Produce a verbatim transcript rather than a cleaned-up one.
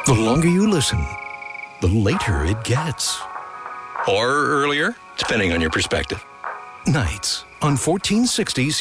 The longer you listen, the later it gets. Or earlier, depending on your perspective. Nights on fourteen sixty